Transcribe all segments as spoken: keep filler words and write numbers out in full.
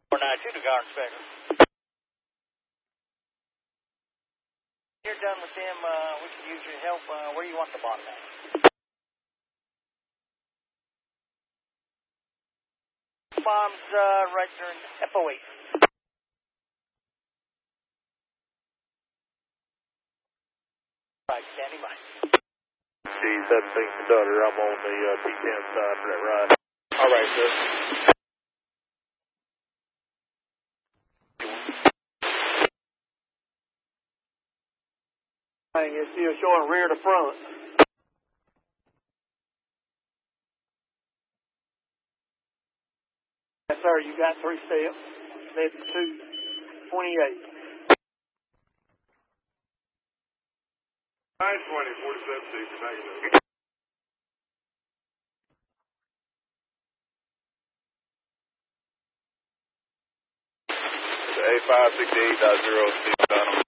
four nine two to Guard Inspector. You're done with them, uh, we could use your help. Uh, where do you want the bottom at? Bombs, uh, right there in F O eight. Right, standing by. G seventeen Conductor, I'm on the uh, T ten side for that ride. All right, sir. It's still showing rear to front. Yes, sir, you got three steps. Step two, twenty-eight. nine twenty, forty-seven six, negative. A five sixty-eight dot zero, Steve Dunham.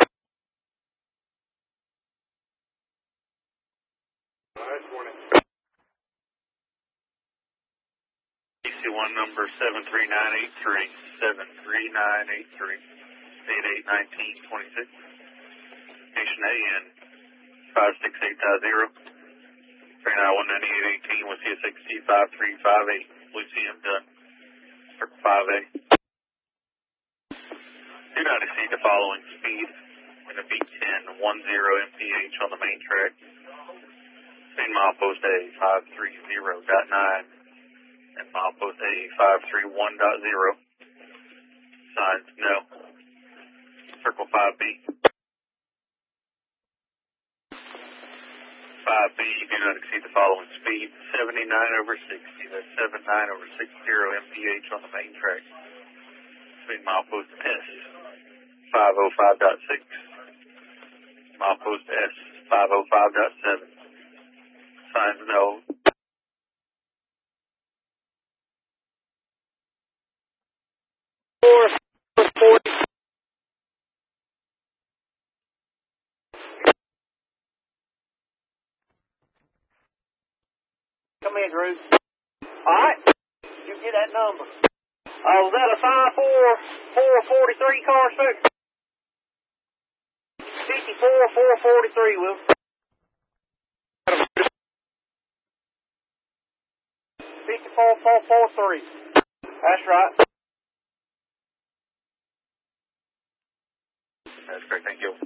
nine twenty. E C one number seven three nine eight three, seven three nine eight three, eight eight one nine two six. Station A N five six eight dot zero, three nine one nine eight eighteen with C S X T five three five eight, Lucian done, Circle five A. Do not exceed the following speed. We're going to be ten ten M P H on the main track. Speed milepost A five three zero point nine and milepost A five three one point zero. Signs no. Circle five B. five B, do not exceed the following speed. seventy-nine over sixty. That's seventy-nine over sixty M P H on the main track. Speed milepost S five oh five point six. Milepost S five oh five point seven. Signs no. four forty. Come in, Drew. Alright. You get that number. Uh, was that a five four four forty-three car, sir? fifty-four four forty-three, Will. fifty-four four forty-three. That's right. That's great, thank you.